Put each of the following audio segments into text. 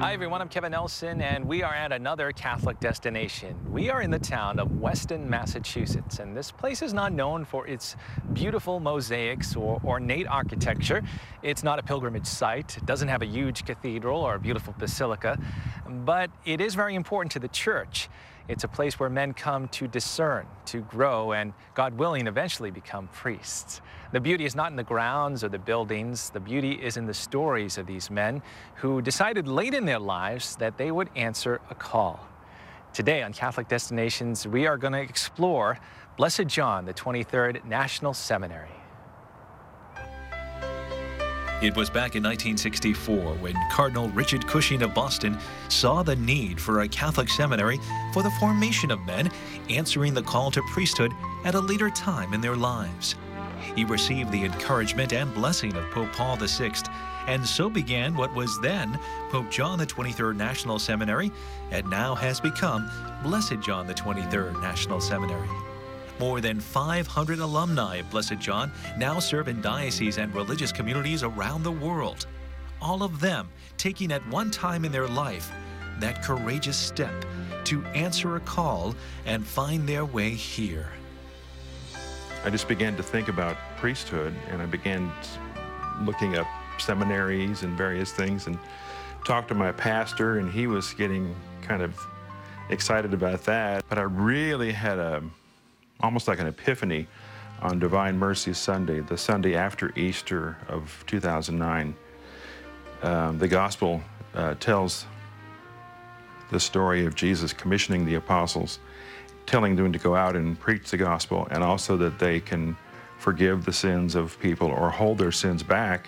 Hi everyone, I'm Kevin Nelson and we are at another Catholic destination. We are in the town of Weston, Massachusetts, and this place is not known for its beautiful mosaics or ornate architecture. It's not a pilgrimage site. It doesn't have a huge cathedral or a beautiful basilica, but it is very important to the church. It's a place where men come to discern, to grow, and God willing, eventually become priests. The beauty is not in the grounds or the buildings. The beauty is in the stories of these men who decided late in their lives that they would answer a call. Today on Catholic Destinations, we are going to explore Blessed John, the 23rd National Seminary. It was back in 1964 when Cardinal Richard Cushing of Boston saw the need for a Catholic seminary for the formation of men answering the call to priesthood at a later time in their lives. He received the encouragement and blessing of Pope Paul VI, and so began what was then Pope John the 23rd National Seminary and now has become Blessed John the 23rd National Seminary. More than 500 alumni of Blessed John now serve in dioceses and religious communities around the world, all of them taking at one time in their life that courageous step to answer a call and find their way here. I just began to think about priesthood, and I began looking up seminaries and various things and talked to my pastor, and he was getting kind of excited about that. But I really had almost like an epiphany on Divine Mercy Sunday, the Sunday after Easter of 2009. The Gospel tells the story of Jesus commissioning the apostles, telling them to go out and preach the gospel, and also that they can forgive the sins of people or hold their sins back.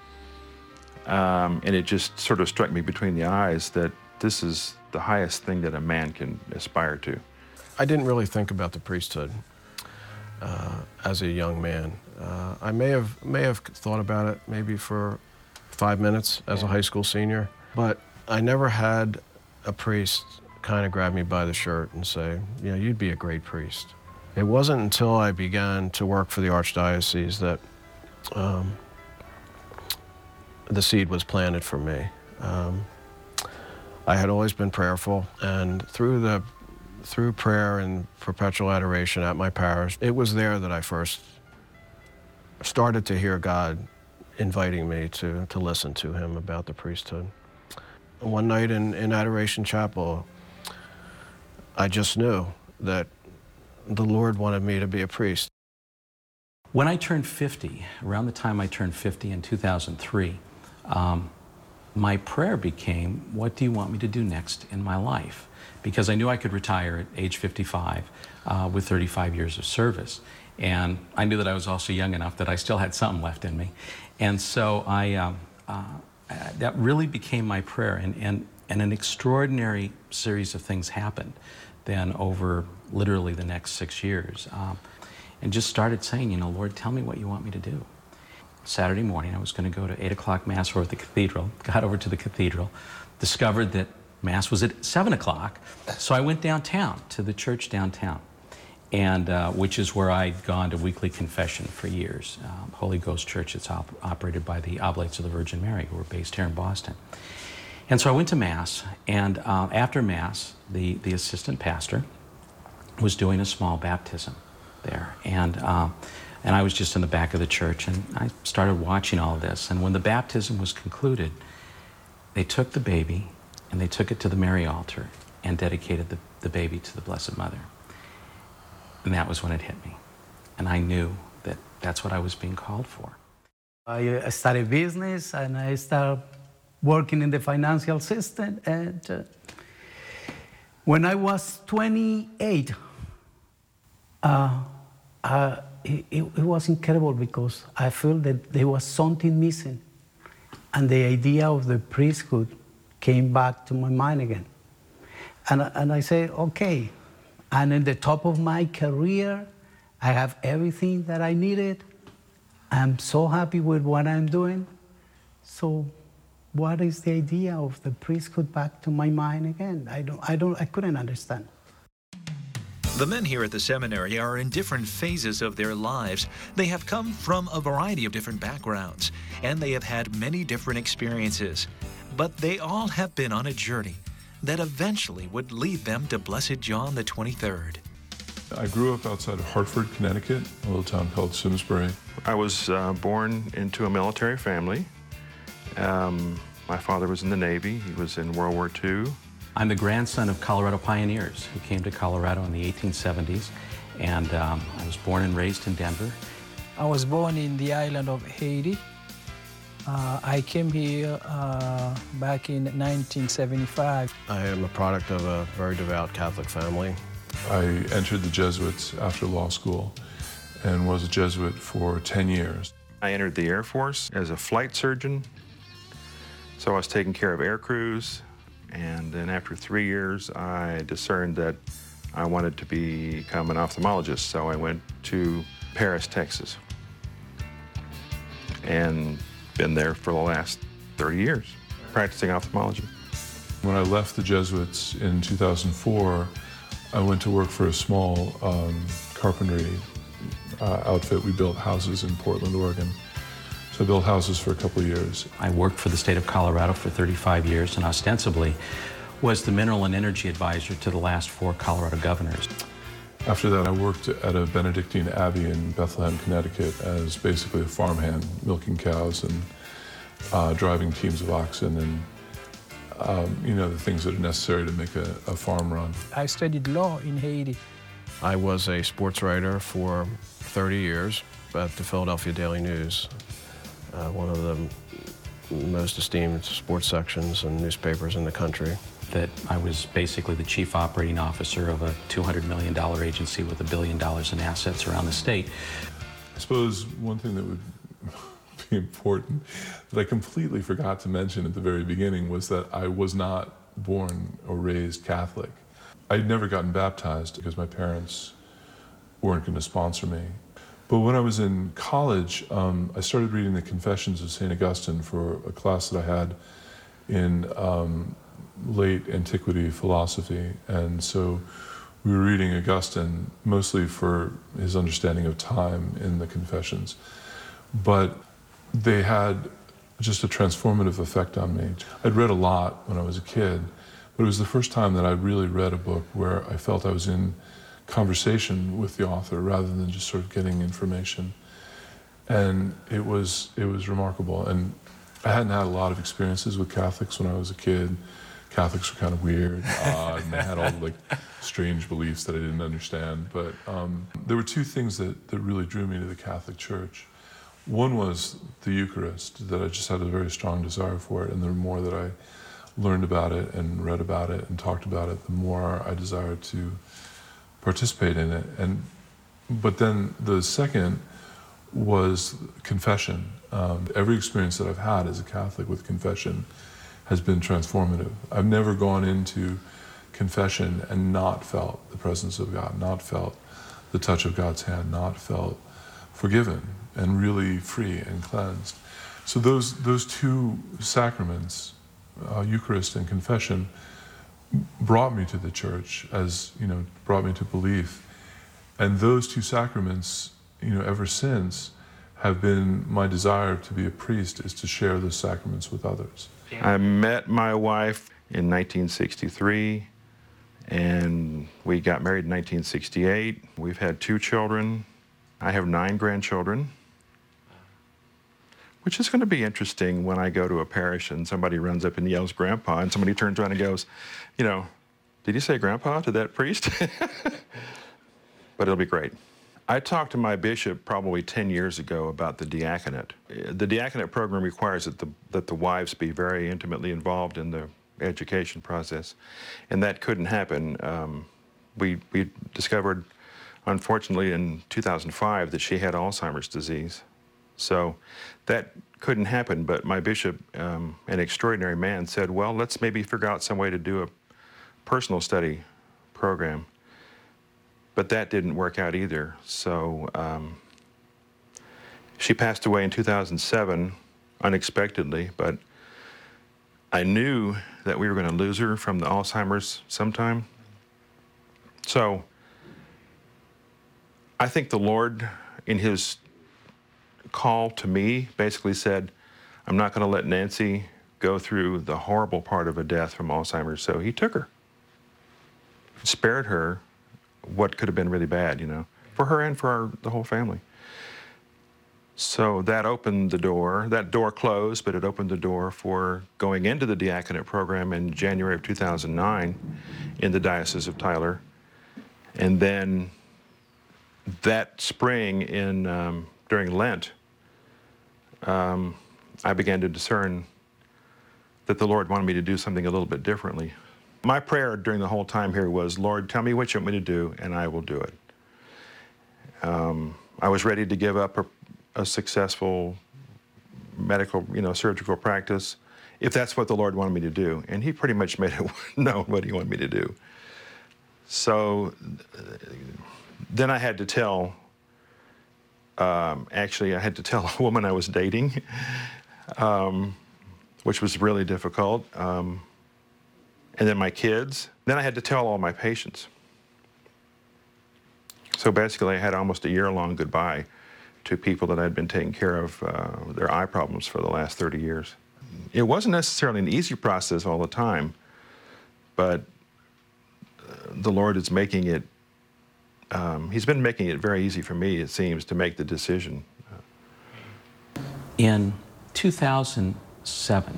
And it just sort of struck me between the eyes that this is the highest thing that a man can aspire to. I didn't really think about the priesthood as a young man. I may have thought about it maybe for 5 minutes as a high school senior, but I never had a priest kind of grab me by the shirt and say, "Yeah, you'd be a great priest." It wasn't until I began to work for the Archdiocese that the seed was planted for me. I had always been prayerful, and through prayer and perpetual adoration at my parish, it was there that I first started to hear God inviting me to listen to him about the priesthood. One night in Adoration Chapel, I just knew that the Lord wanted me to be a priest. When I turned 50, around the time I turned 50 in 2003, my prayer became, what do you want me to do next in my life? Because I knew I could retire at age 55 with 35 years of service. And I knew that I was also young enough that I still had something left in me. And so that really became my prayer. And an extraordinary series of things happened then over literally the next 6 years. And just started saying, Lord, tell me what you want me to do. Saturday morning, I was going to go to 8 o'clock Mass over at the cathedral, got over to the cathedral, discovered that Mass was at 7 o'clock, so I went downtown to the church downtown, and which is where I'd gone to weekly confession for years. Holy Ghost Church, it's operated by the Oblates of the Virgin Mary, who are based here in Boston. And so I went to Mass, and after Mass, the assistant pastor was doing a small baptism there, and I was just in the back of the church, and I started watching all of this. And when the baptism was concluded, they took the baby and they took it to the Mary altar and dedicated the baby to the Blessed Mother. And that was when it hit me. And I knew that that's what I was being called for. I studied business and I started working in the financial system. And when I was 28, it was incredible because I felt that there was something missing. And the idea of the priesthood came back to my mind again. And I said, okay, I'm at the top of my career. I have everything that I needed. I'm so happy with what I'm doing. So what is the idea of the priesthood back to my mind again? I couldn't understand. The men here at the seminary are in different phases of their lives. They have come from a variety of different backgrounds, and they have had many different experiences. But they all have been on a journey that eventually would lead them to Blessed John the 23rd. I grew up outside of Hartford, Connecticut, a little town called Simsbury. I was born into a military family. My father was in the Navy. He was in World War II. I'm the grandson of Colorado pioneers who came to Colorado in the 1870s, and I was born and raised in Denver. I was born in the island of Haiti. I came here back in 1975. I am a product of a very devout Catholic family. I entered the Jesuits after law school and was a Jesuit for 10 years. I entered the Air Force as a flight surgeon. So I was taking care of air crews. And then after 3 years, I discerned that I wanted to become an ophthalmologist. So I went to Paris, Texas, and been there for the last 30 years, practicing ophthalmology. When I left the Jesuits in 2004, I went to work for a small carpentry outfit. We built houses in Portland, Oregon. So I built houses for a couple of years. I worked for the state of Colorado for 35 years and ostensibly was the mineral and energy advisor to the last 4 Colorado governors. After that, I worked at a Benedictine abbey in Bethlehem, Connecticut as basically a farmhand, milking cows and driving teams of oxen and you know, the things that are necessary to make a farm run. I studied law in Haiti. I was a sports writer for 30 years at the Philadelphia Daily News, one of the most esteemed sports sections and newspapers in the country. That I was basically the chief operating officer of a $200 million agency with $1 billion in assets around the state. I suppose one thing that would be important that I completely forgot to mention at the very beginning was that I was not born or raised Catholic. I'd never gotten baptized because my parents weren't going to sponsor me. But when I was in college, I started reading the Confessions of St. Augustine for a class that I had in late antiquity philosophy. And so we were reading Augustine mostly for his understanding of time in the Confessions. But they had just a transformative effect on me. I'd read a lot when I was a kid, but it was the first time that I'd really read a book where I felt I was in conversation with the author rather than just sort of getting information. And it was remarkable. And I hadn't had a lot of experiences with Catholics when I was a kid. Catholics were kind of weird and odd, and they had all like strange beliefs that I didn't understand. But there were 2 things that really drew me to the Catholic Church. One was the Eucharist, that I just had a very strong desire for it, and the more that I learned about it and read about it and talked about it, the more I desired to participate in it. But then the second was confession. Every experience that I've had as a Catholic with confession has been transformative. I've never gone into confession and not felt the presence of God, not felt the touch of God's hand, not felt forgiven and really free and cleansed. So those 2 sacraments, Eucharist and confession, brought me to the church, as you know, brought me to belief. And those 2 sacraments, you know, ever since have been my desire to be a priest, is to share those sacraments with others. I met my wife in 1963, and we got married in 1968. We've had 2 children. I have 9 grandchildren, which is going to be interesting when I go to a parish and somebody runs up and yells "Grandpa," and somebody turns around and goes, you know, "Did you say Grandpa to that priest?" But it'll be great. I talked to my bishop probably 10 years ago about the diaconate. The diaconate program requires that the wives be very intimately involved in the education process, and that couldn't happen. We discovered, unfortunately, in 2005 that she had Alzheimer's disease. So that couldn't happen, but my bishop, an extraordinary man, said, well, let's maybe figure out some way to do a personal study program. But that didn't work out either. So she passed away in 2007, unexpectedly, but I knew that we were going to lose her from the Alzheimer's sometime. So I think the Lord, in his call to me, basically said, I'm not going to let Nancy go through the horrible part of a death from Alzheimer's, so he took her. Spared her what could have been really bad, you know, for her and for the whole family. So that opened the door. That door closed, but it opened the door for going into the diaconate program in January of 2009 in the Diocese of Tyler. And then that spring during Lent, I began to discern that the Lord wanted me to do something a little bit differently. My prayer during the whole time here was, Lord, tell me what you want me to do, and I will do it. I was ready to give up a successful medical, surgical practice, if that's what the Lord wanted me to do. And he pretty much made it known what he wanted me to do. So then I had to tell, actually I had to tell a woman I was dating, which was really difficult. And then my kids. Then I had to tell all my patients. So basically I had almost a year-long goodbye to people that I'd been taking care of their eye problems for the last 30 years. It wasn't necessarily an easy process all the time, but the Lord is making it, he's been making it very easy for me, it seems, to make the decision. In 2007,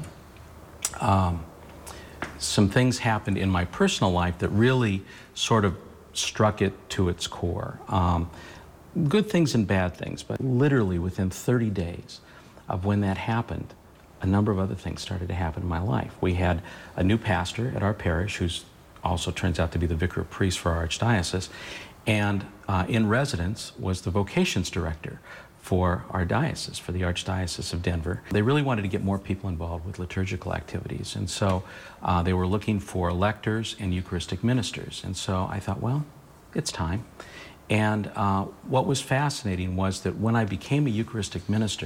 some things happened in my personal life that really sort of struck it to its core. Good things and bad things, but literally within 30 days of when that happened, a number of other things started to happen in my life. We had a new pastor at our parish who's also turns out to be the vicar of priests for our archdiocese, and in residence was the vocations director for our diocese, for the Archdiocese of Denver. They really wanted to get more people involved with liturgical activities, and so they were looking for lectors and Eucharistic ministers. And so I thought, well, it's time. And what was fascinating was that when I became a Eucharistic minister,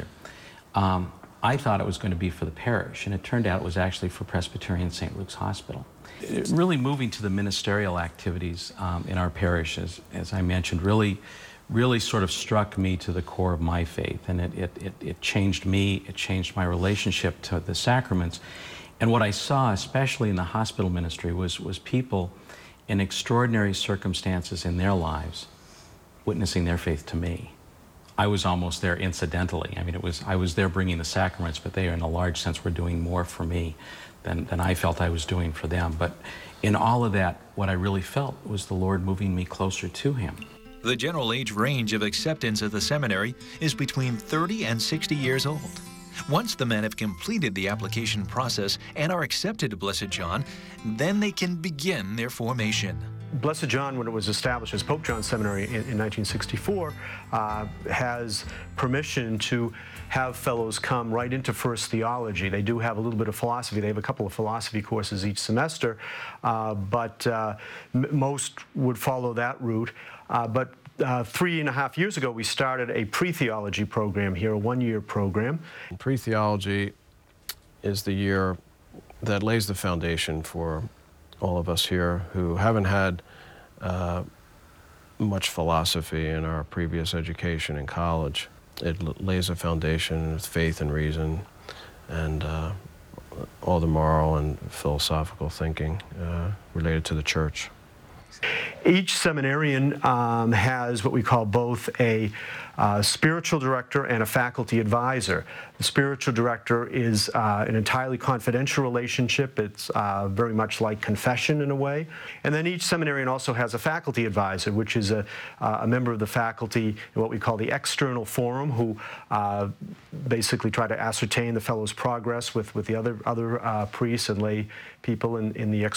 I thought it was going to be for the parish, and it turned out it was actually for Presbyterian St. Luke's Hospital. Really moving to the ministerial activities in our parish, as I mentioned, really sort of struck me to the core of my faith, and it changed me, it changed my relationship to the sacraments. And what I saw, especially in the hospital ministry, was people in extraordinary circumstances in their lives witnessing their faith to me. I was almost there incidentally. I mean, I was there bringing the sacraments, but they, in a large sense, were doing more for me than I felt I was doing for them. But in all of that, what I really felt was the Lord moving me closer to Him. The general age range of acceptance at the seminary is between 30 and 60 years old. Once the men have completed the application process and are accepted to Blessed John, then they can begin their formation. Blessed John, when it was established as Pope John Seminary in 1964, has permission to have fellows come right into First Theology. They do have a little bit of philosophy. They have a couple of philosophy courses each semester, but most would follow that route. But 3.5 years ago, we started a pre-theology program here, a one-year program. Pre-theology is the year that lays the foundation for all of us here who haven't had much philosophy in our previous education in college. It lays a foundation with faith and reason and all the moral and philosophical thinking related to the church. Each seminarian has what we call both a spiritual director and a faculty advisor. The spiritual director is an entirely confidential relationship. It's very much like confession in a way. And then each seminarian also has a faculty advisor, which is a member of the faculty in what we call the external forum, who basically try to ascertain the fellow's progress with the other priests and lay people in the